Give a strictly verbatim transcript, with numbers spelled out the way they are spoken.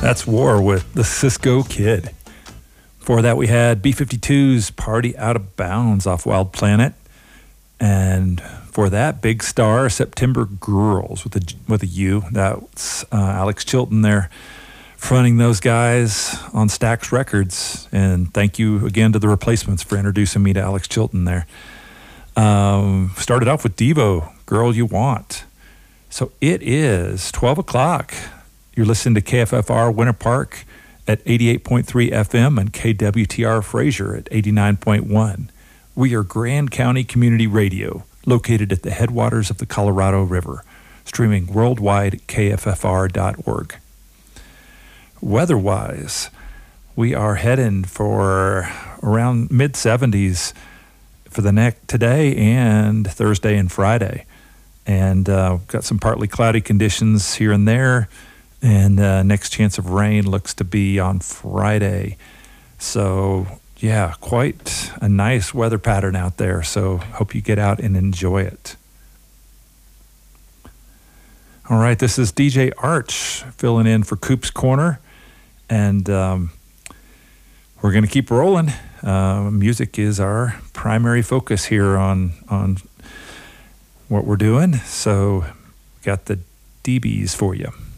That's War with the Cisco Kid. Before that, we had B fifty-two's Party Out of Bounds off Wild Planet. And for that, Big Star, September Girls with a, with a U. That's uh, Alex Chilton there fronting those guys on Stax Records. And thank you again to the Replacements for introducing me to Alex Chilton there. Um, started off with Devo, Girl You Want. So it is twelve o'clock. You're listening to K F F R Winter Park at eighty-eight point three F M and K W T R Fraser at eighty-nine point one. We are Grand County Community Radio, located at the headwaters of the Colorado River, streaming worldwide at K F F R dot org. Weather-wise, we are heading for around mid seventies for the next today and Thursday and Friday. And uh, got some partly cloudy conditions here and there. And uh, next chance of rain looks to be on Friday. So, yeah, quite a nice weather pattern out there. So, hope you get out and enjoy it. All right, this is D J Arch filling in for Coop's Corner. And um, we're going to keep rolling. Uh, music is our primary focus here on, on what we're doing. So, got the D Bs for you.